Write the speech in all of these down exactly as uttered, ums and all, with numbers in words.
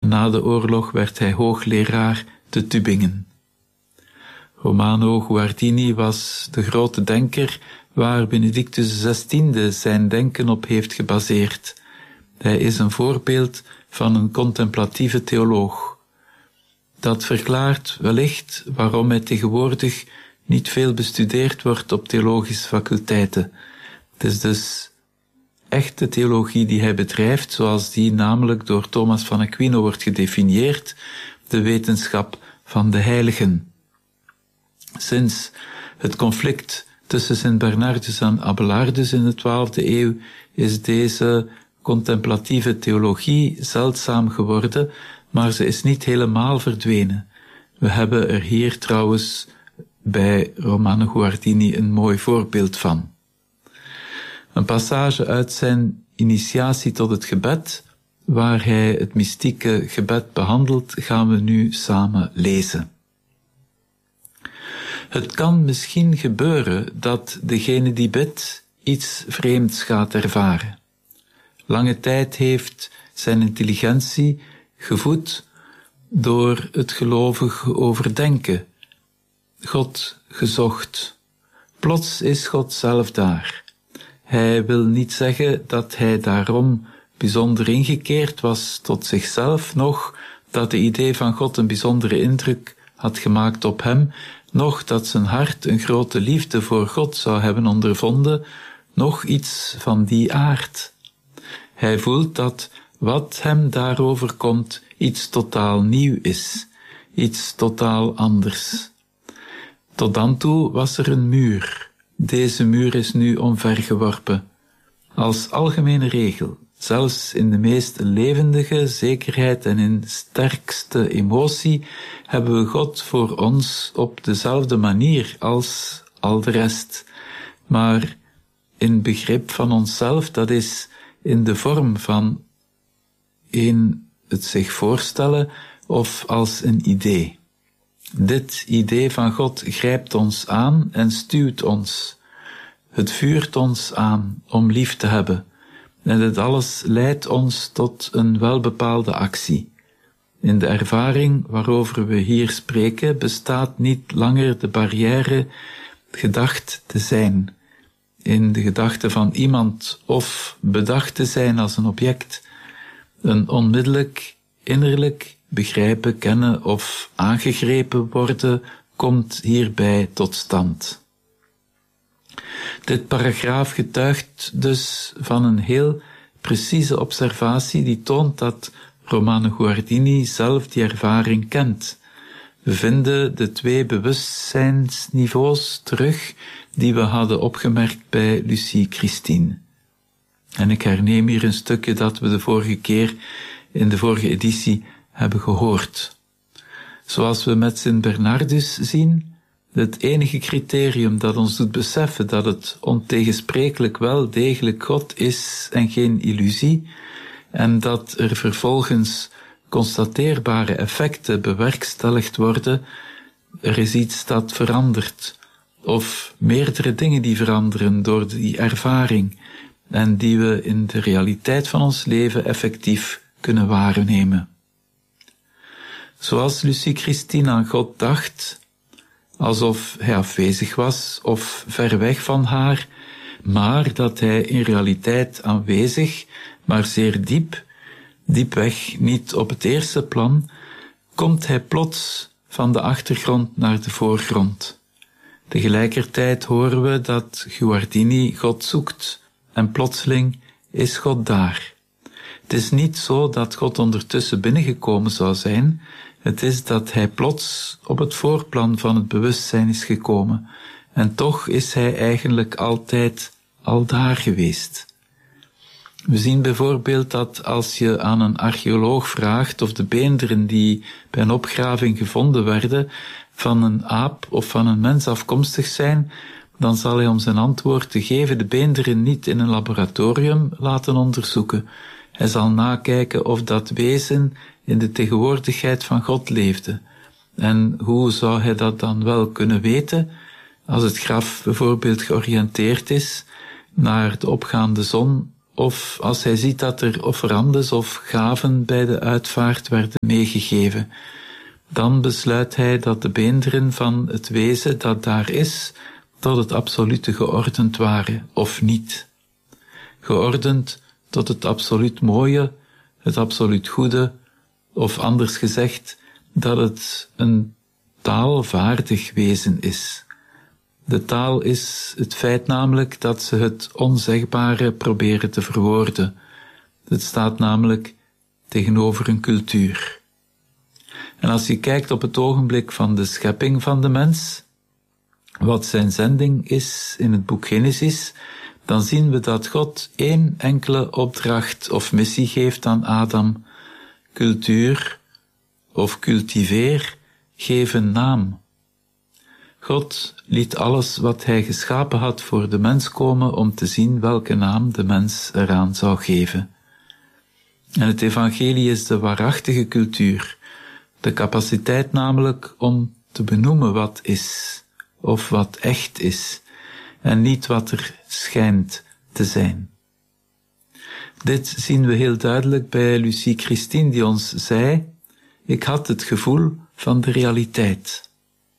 Na de oorlog werd hij hoogleraar te Tübingen. Romano Guardini was de grote denker waar Benedictus de zestiende zijn denken op heeft gebaseerd. Hij is een voorbeeld van een contemplatieve theoloog. Dat verklaart wellicht waarom hij tegenwoordig niet veel bestudeerd wordt op theologische faculteiten. Het is dus echte theologie die hij bedrijft, zoals die namelijk door Thomas van Aquino wordt gedefinieerd, de wetenschap van de heiligen. Sinds het conflict tussen Sint Bernardus en Abelardus in de twaalfde eeuw is deze contemplatieve theologie zeldzaam geworden, maar ze is niet helemaal verdwenen. We hebben er hier trouwens bij Romano Guardini een mooi voorbeeld van. Een passage uit zijn initiatie tot het gebed, waar hij het mystieke gebed behandelt, gaan we nu samen lezen. Het kan misschien gebeuren dat degene die bidt iets vreemds gaat ervaren. Lange tijd heeft zijn intelligentie gevoed door het gelovig overdenken, God gezocht. Plots is God zelf daar. Hij wil niet zeggen dat hij daarom bijzonder ingekeerd was tot zichzelf, noch dat de idee van God een bijzondere indruk had gemaakt op hem, noch dat zijn hart een grote liefde voor God zou hebben ondervonden, noch iets van die aard. Hij voelt dat wat hem daarover komt iets totaal nieuw is, iets totaal anders. Tot dan toe was er een muur. Deze muur is nu omvergeworpen. Als algemene regel, zelfs in de meest levendige zekerheid en in de sterkste emotie, hebben we God voor ons op dezelfde manier als al de rest. Maar in begrip van onszelf, dat is in de vorm van een het zich voorstellen of als een idee. Dit idee van God grijpt ons aan en stuwt ons. Het vuurt ons aan om lief te hebben. En dit alles leidt ons tot een welbepaalde actie. In de ervaring waarover we hier spreken bestaat niet langer de barrière gedacht te zijn. In de gedachte van iemand of bedacht te zijn als een object. Een onmiddellijk, innerlijk begrijpen, kennen of aangegrepen worden komt hierbij tot stand. Dit paragraaf getuigt dus van een heel precieze observatie die toont dat Romano Guardini zelf die ervaring kent. We vinden de twee bewustzijnsniveaus terug die we hadden opgemerkt bij Lucie Christine. En ik herneem hier een stukje dat we de vorige keer in de vorige editie hebben gehoord. Zoals we met Sint Bernardus zien, het enige criterium dat ons doet beseffen dat het ontegensprekelijk wel degelijk God is en geen illusie, en dat er vervolgens constateerbare effecten bewerkstelligd worden, er is iets dat verandert, of meerdere dingen die veranderen door die ervaring, en die we in de realiteit van ons leven effectief kunnen waarnemen. Zoals Lucie Christine aan God dacht, alsof hij afwezig was of ver weg van haar, maar dat hij in realiteit aanwezig, maar zeer diep, diepweg niet op het eerste plan, komt hij plots van de achtergrond naar de voorgrond. Tegelijkertijd horen we dat Guardini God zoekt, en plotseling is God daar. Het is niet zo dat God ondertussen binnengekomen zou zijn, het is dat hij plots op het voorplan van het bewustzijn is gekomen, en toch is hij eigenlijk altijd al daar geweest. We zien bijvoorbeeld dat als je aan een archeoloog vraagt of de beenderen die bij een opgraving gevonden werden van een aap of van een mens afkomstig zijn, dan zal hij om zijn antwoord te geven de beenderen niet in een laboratorium laten onderzoeken. Hij zal nakijken of dat wezen in de tegenwoordigheid van God leefde. En hoe zou hij dat dan wel kunnen weten, als het graf bijvoorbeeld georiënteerd is naar de opgaande zon of als hij ziet dat er offerandes of gaven bij de uitvaart werden meegegeven. Dan besluit hij dat de beenderen van het wezen dat daar is, tot het absolute geordend waren, of niet. Geordend tot het absoluut mooie, het absoluut goede, of anders gezegd, dat het een taalvaardig wezen is. De taal is het feit namelijk dat ze het onzegbare proberen te verwoorden. Het staat namelijk tegenover een cultuur. En als je kijkt op het ogenblik van de schepping van de mens, wat zijn zending is in het boek Genesis, dan zien we dat God één enkele opdracht of missie geeft aan Adam. Cultuur of cultiveer, geef een naam. God liet alles wat hij geschapen had voor de mens komen om te zien welke naam de mens eraan zou geven. En het evangelie is de waarachtige cultuur, de capaciteit namelijk om te benoemen wat is, of wat echt is, en niet wat er schijnt te zijn. Dit zien we heel duidelijk bij Lucie Christine, die ons zei, ik had het gevoel van de realiteit.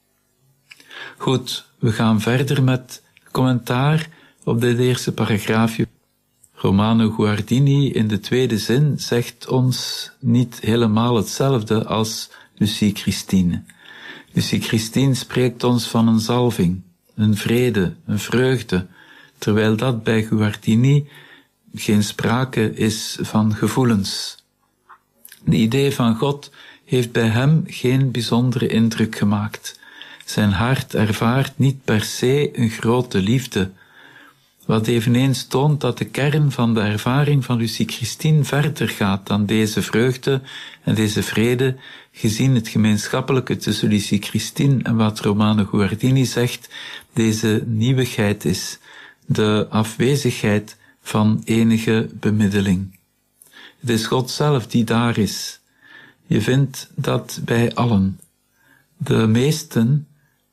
Goed, we gaan verder met commentaar op dit eerste paragraafje. Romano Guardini in de tweede zin zegt ons niet helemaal hetzelfde als Lucie Christine. Lucie Christine spreekt ons van een zalving, een vrede, een vreugde, terwijl dat bij Guardini geen sprake is van gevoelens. De idee van God heeft bij hem geen bijzondere indruk gemaakt. Zijn hart ervaart niet per se een grote liefde, wat eveneens toont dat de kern van de ervaring van Lucie Christine verder gaat dan deze vreugde en deze vrede, gezien het gemeenschappelijke tussen Lucie Christine en wat Romano Guardini zegt, deze nieuwigheid is, de afwezigheid van enige bemiddeling. Het is God zelf die daar is. Je vindt dat bij allen. De meesten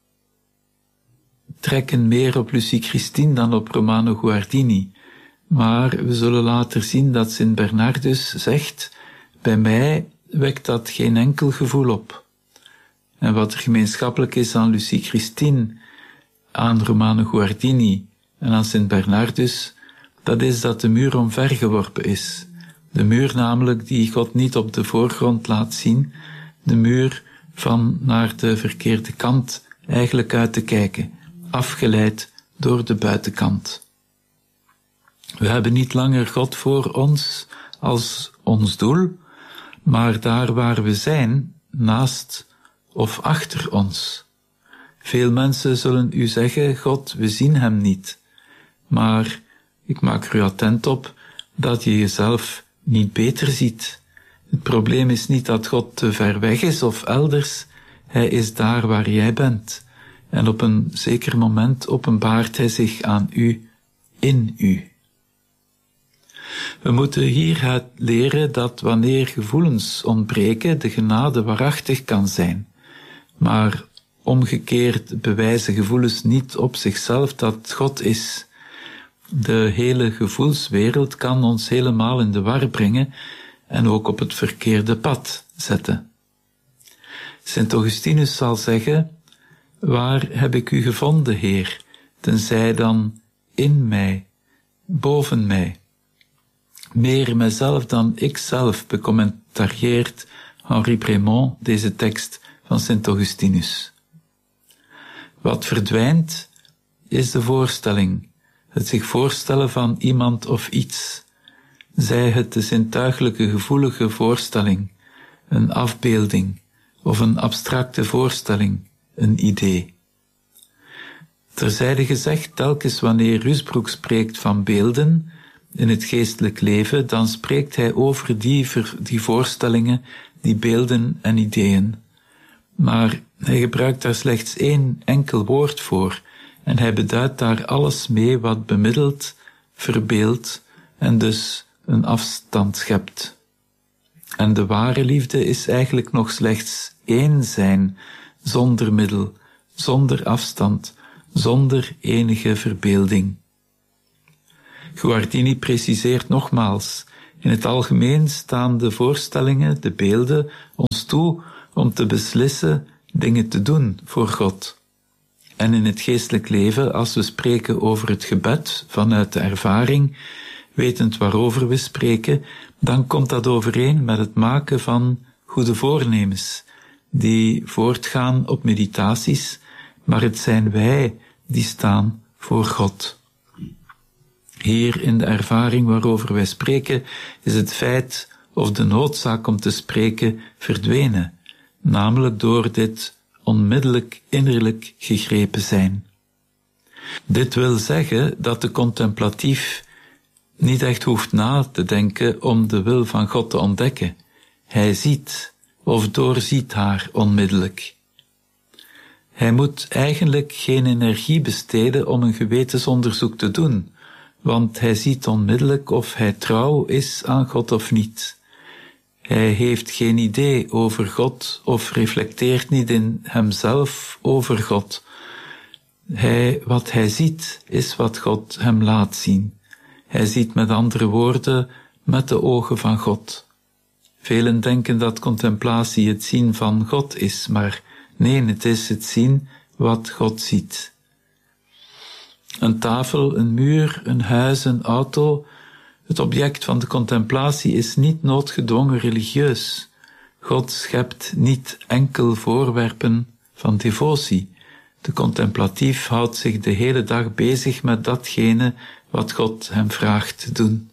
trekken meer op Lucie Christine dan op Romano Guardini, maar we zullen later zien dat Sint Bernardus zegt, bij mij wekt dat geen enkel gevoel op. En wat er gemeenschappelijk is aan Lucie Christine, aan Romano Guardini en aan Sint Bernardus, dat is dat de muur omvergeworpen is. De muur namelijk die God niet op de voorgrond laat zien, de muur van naar de verkeerde kant eigenlijk uit te kijken, afgeleid door de buitenkant. We hebben niet langer God voor ons als ons doel, maar daar waar we zijn, naast of achter ons. Veel mensen zullen u zeggen, God, we zien hem niet. Maar ik maak er u attent op dat je jezelf niet beter ziet. Het probleem is niet dat God te ver weg is of elders, hij is daar waar jij bent. En op een zeker moment openbaart hij zich aan u, in u. We moeten hieruit leren dat wanneer gevoelens ontbreken, de genade waarachtig kan zijn. Maar omgekeerd bewijzen gevoelens niet op zichzelf dat God is. De hele gevoelswereld kan ons helemaal in de war brengen en ook op het verkeerde pad zetten. Sint Augustinus zal zeggen, waar heb ik u gevonden, Heer, tenzij dan in mij, boven mij. Meer mijzelf dan ikzelf becommentarieert Henri Bremont deze tekst van Sint Augustinus. Wat verdwijnt, is de voorstelling, het zich voorstellen van iemand of iets, zij het de zintuiglijke gevoelige voorstelling, een afbeelding of een abstracte voorstelling, een idee. Terzijde gezegd, telkens wanneer Rusbroek spreekt van beelden in het geestelijk leven, dan spreekt hij over die, die voorstellingen, die beelden en ideeën. Maar hij gebruikt daar slechts één enkel woord voor, en hij beduidt daar alles mee wat bemiddelt, verbeeldt en dus een afstand schept. En de ware liefde is eigenlijk nog slechts één zijn, zonder middel, zonder afstand, zonder enige verbeelding. Guardini preciseert nogmaals: in het algemeen staan de voorstellingen, de beelden, ons toe om te beslissen dingen te doen voor God. En in het geestelijk leven, als we spreken over het gebed vanuit de ervaring, wetend waarover we spreken, dan komt dat overeen met het maken van goede voornemens, die voortgaan op meditaties, maar het zijn wij die staan voor God. Hier in de ervaring waarover wij spreken, is het feit of de noodzaak om te spreken verdwenen, namelijk door dit onmiddellijk innerlijk gegrepen zijn. Dit wil zeggen dat de contemplatief niet echt hoeft na te denken om de wil van God te ontdekken. Hij ziet of doorziet haar onmiddellijk. Hij moet eigenlijk geen energie besteden om een gewetensonderzoek te doen, want hij ziet onmiddellijk of hij trouw is aan God of niet. Hij heeft geen idee over God of reflecteert niet in hemzelf over God. Hij, wat hij ziet, is wat God hem laat zien. Hij ziet met andere woorden met de ogen van God. Velen denken dat contemplatie het zien van God is, maar nee, het is het zien wat God ziet. Een tafel, een muur, een huis, een auto. Het object van de contemplatie is niet noodgedwongen religieus. God schept niet enkel voorwerpen van devotie. De contemplatief houdt zich de hele dag bezig met datgene wat God hem vraagt te doen.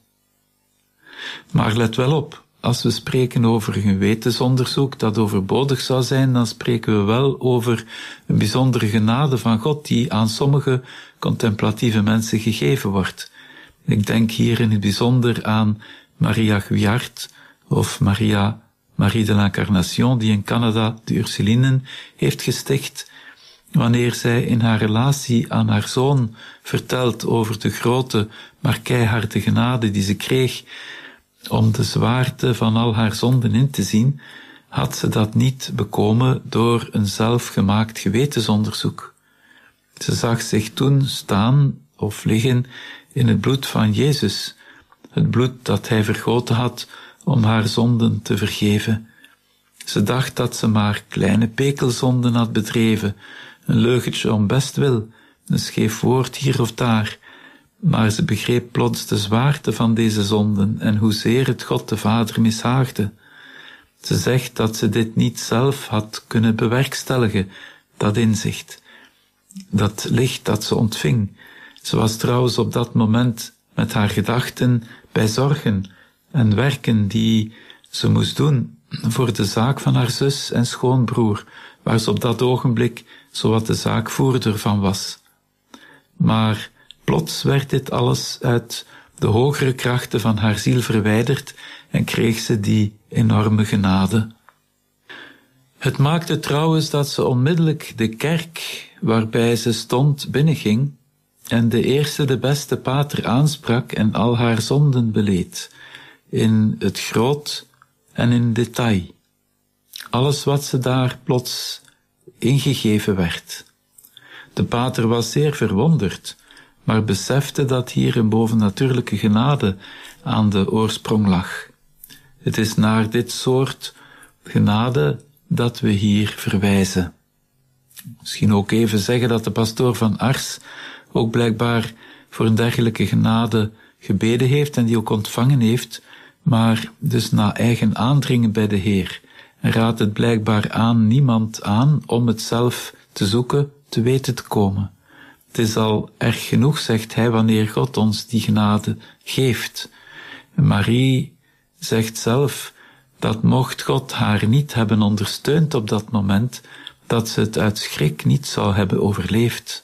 Maar let wel op, als we spreken over een gewetensonderzoek dat overbodig zou zijn, dan spreken we wel over een bijzondere genade van God die aan sommige contemplatieve mensen gegeven wordt. Ik denk hier in het bijzonder aan Maria Guillard of Maria Marie de l'Incarnation, die in Canada de Ursulinen heeft gesticht, wanneer zij in haar relatie aan haar zoon vertelt over de grote, maar keiharde genade die ze kreeg om de zwaarte van al haar zonden in te zien, had ze dat niet bekomen door een zelfgemaakt gewetensonderzoek. Ze zag zich toen staan of liggen in het bloed van Jezus, het bloed dat hij vergoten had om haar zonden te vergeven. Ze dacht dat ze maar kleine pekelzonden had bedreven, een leugentje om bestwil, een scheef woord hier of daar, maar ze begreep plots de zwaarte van deze zonden en hoezeer het God de Vader mishaagde. Ze zegt dat ze dit niet zelf had kunnen bewerkstelligen, dat inzicht, dat licht dat ze ontving. Ze was trouwens op dat moment met haar gedachten bij zorgen en werken die ze moest doen voor de zaak van haar zus en schoonbroer, waar ze op dat ogenblik zowat de zaakvoerder van was. Maar plots werd dit alles uit de hogere krachten van haar ziel verwijderd en kreeg ze die enorme genade. Het maakte trouwens dat ze onmiddellijk de kerk waarbij ze stond binnenging en de eerste de beste pater aansprak en al haar zonden beleed, in het groot en in detail. Alles wat ze daar plots ingegeven werd. De pater was zeer verwonderd, maar besefte dat hier een bovennatuurlijke genade aan de oorsprong lag. Het is naar dit soort genade dat we hier verwijzen. Misschien ook even zeggen dat de pastoor van Ars ook blijkbaar voor een dergelijke genade gebeden heeft en die ook ontvangen heeft, maar dus na eigen aandringen bij de Heer, en raadt het blijkbaar aan niemand aan om het zelf te zoeken, te weten te komen. Het is al erg genoeg, zegt hij, wanneer God ons die genade geeft. En Marie zegt zelf dat mocht God haar niet hebben ondersteund op dat moment, dat ze het uit schrik niet zou hebben overleefd.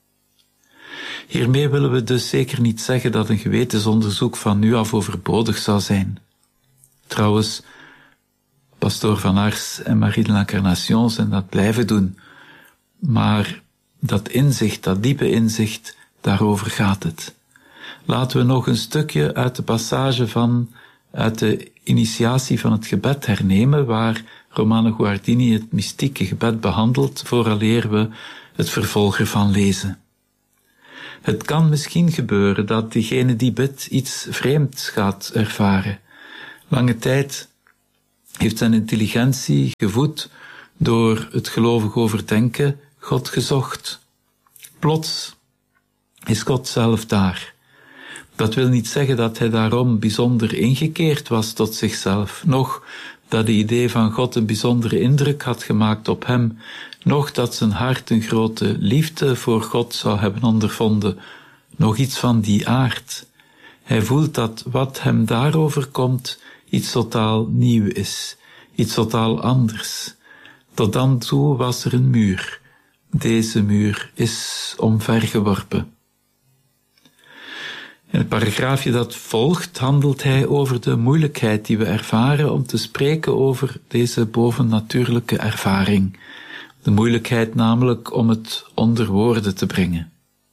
Hiermee willen we dus zeker niet zeggen dat een gewetensonderzoek van nu af overbodig zou zijn. Trouwens, pastoor van Ars en Marie de l'Incarnation zijn dat blijven doen. Maar dat inzicht, dat diepe inzicht, daarover gaat het. Laten we nog een stukje uit de passage van, uit de initiatie van het gebed hernemen, waar Romano Guardini het mystieke gebed behandelt, vooraleer we het vervolg ervan lezen. Het kan misschien gebeuren dat degene die bidt iets vreemds gaat ervaren. Lange tijd heeft zijn intelligentie, gevoed door het gelovig overdenken, God gezocht. Plots is God zelf daar. Dat wil niet zeggen dat hij daarom bijzonder ingekeerd was tot zichzelf, noch dat het idee van God een bijzondere indruk had gemaakt op hem, noch dat zijn hart een grote liefde voor God zou hebben ondervonden, nog iets van die aard. Hij voelt dat wat hem daarover komt iets totaal nieuw is, iets totaal anders. Tot dan toe was er een muur. Deze muur is omvergeworpen. In het paragraafje dat volgt handelt hij over de moeilijkheid die we ervaren om te spreken over deze bovennatuurlijke ervaring. De moeilijkheid namelijk om het onder woorden te brengen.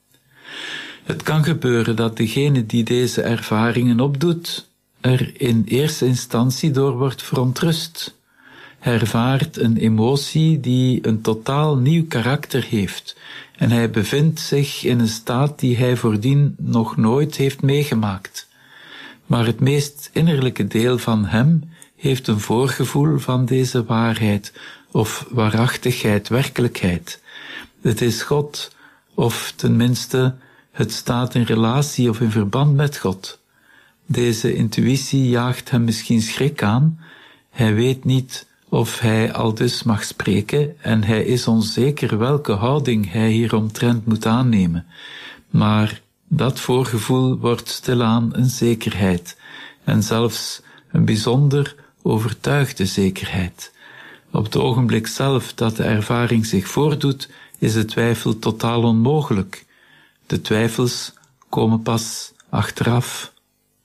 Het kan gebeuren dat degene die deze ervaringen opdoet, er in eerste instantie door wordt verontrust. Hij ervaart een emotie die een totaal nieuw karakter heeft en hij bevindt zich in een staat die hij voordien nog nooit heeft meegemaakt. Maar het meest innerlijke deel van hem heeft een voorgevoel van deze waarheid of waarachtigheid, werkelijkheid. Het is God, of tenminste het staat in relatie of in verband met God. Deze intuïtie jaagt hem misschien schrik aan, hij weet niet of hij aldus mag spreken en hij is onzeker welke houding hij hieromtrent moet aannemen. Maar dat voorgevoel wordt stilaan een zekerheid en zelfs een bijzonder overtuigde zekerheid. Op het ogenblik zelf dat de ervaring zich voordoet, is de twijfel totaal onmogelijk. De twijfels komen pas achteraf.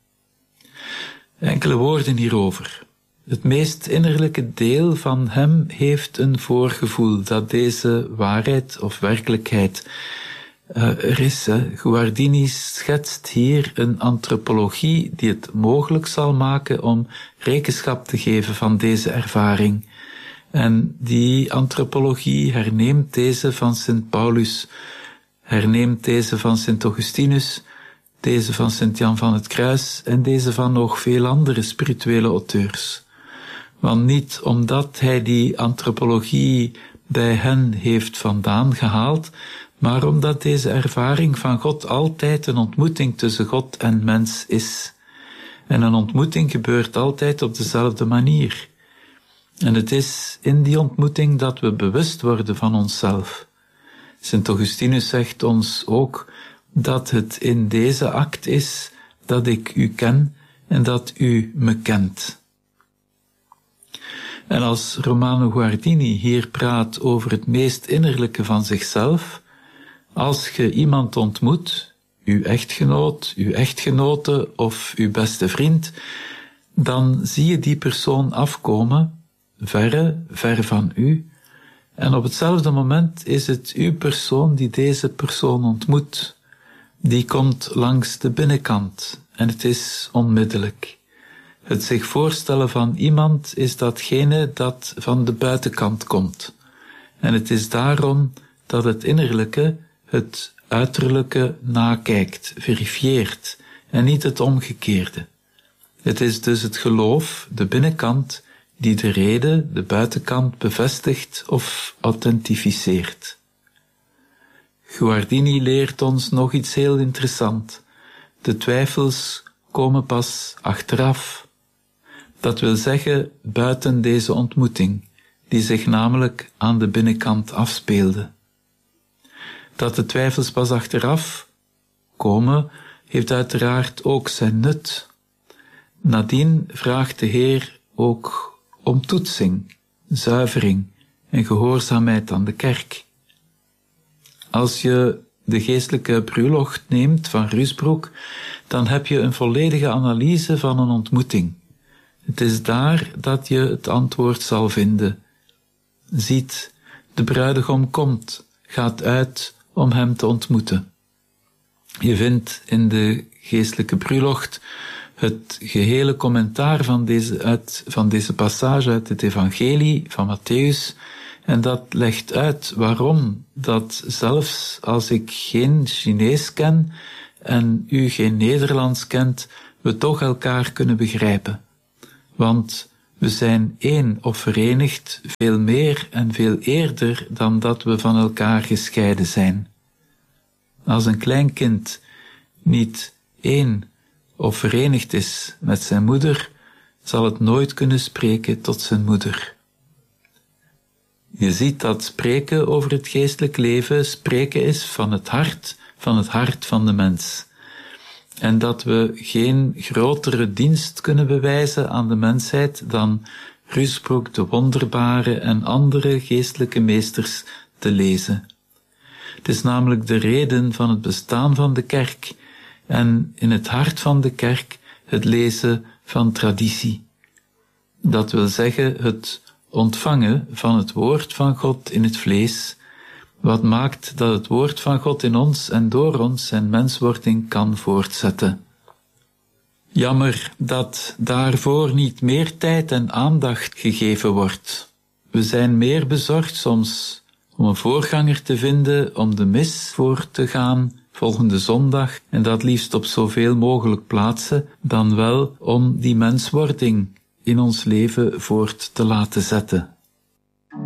Enkele woorden hierover. Het meest innerlijke deel van hem heeft een voorgevoel dat deze waarheid of werkelijkheid uh, er is. Hè. Guardini schetst hier een antropologie die het mogelijk zal maken om rekenschap te geven van deze ervaring. En die antropologie herneemt deze van Sint Paulus, herneemt deze van Sint Augustinus, deze van Sint Jan van het Kruis en deze van nog veel andere spirituele auteurs. Want niet omdat hij die antropologie bij hen heeft vandaan gehaald, maar omdat deze ervaring van God altijd een ontmoeting tussen God en mens is. En een ontmoeting gebeurt altijd op dezelfde manier. En het is in die ontmoeting dat we bewust worden van onszelf. Sint Augustinus zegt ons ook dat het in deze act is dat ik u ken en dat u me kent. En als Romano Guardini hier praat over het meest innerlijke van zichzelf, als je iemand ontmoet, uw echtgenoot, uw echtgenote of uw beste vriend, dan zie je die persoon afkomen, verre, ver van u, en op hetzelfde moment is het uw persoon die deze persoon ontmoet. Die komt langs de binnenkant en het is onmiddellijk. Het zich voorstellen van iemand is datgene dat van de buitenkant komt. En het is daarom dat het innerlijke het uiterlijke nakijkt, verifieert en niet het omgekeerde. Het is dus het geloof, de binnenkant, die de rede, de buitenkant, bevestigt of authentificeert. Guardini leert ons nog iets heel interessant. De twijfels komen pas achteraf. Dat wil zeggen buiten deze ontmoeting, die zich namelijk aan de binnenkant afspeelde. Dat de twijfels pas achteraf komen, heeft uiteraard ook zijn nut. Nadien vraagt de Heer ook om toetsing, zuivering en gehoorzaamheid aan de kerk. Als je de geestelijke bruiloft neemt van Rusbroek, dan heb je een volledige analyse van een ontmoeting. Het is daar dat je het antwoord zal vinden. Ziet, de bruidegom komt, gaat uit om hem te ontmoeten. Je vindt in de geestelijke bruiloft het gehele commentaar van deze, uit, van deze passage uit het evangelie van Matthäus En dat legt uit waarom dat zelfs als ik geen Chinees ken en u geen Nederlands kent, we toch elkaar kunnen begrijpen. Want we zijn één of verenigd veel meer en veel eerder dan dat we van elkaar gescheiden zijn. Als een klein kind niet één of verenigd is met zijn moeder, zal het nooit kunnen spreken tot zijn moeder. Je ziet dat spreken over het geestelijk leven spreken is van het hart, van het hart van de mens. En dat we geen grotere dienst kunnen bewijzen aan de mensheid dan Rusbroek de Wonderbare en andere geestelijke meesters te lezen. Het is namelijk de reden van het bestaan van de kerk en in het hart van de kerk het lezen van traditie. Dat wil zeggen het ontvangen van het woord van God in het vlees, wat maakt dat het woord van God in ons en door ons zijn menswording kan voortzetten. Jammer dat daarvoor niet meer tijd en aandacht gegeven wordt. We zijn meer bezorgd soms om een voorganger te vinden om de mis voor te gaan volgende zondag, en dat liefst op zoveel mogelijk plaatsen, dan wel om die menswording in ons leven voort te laten zetten.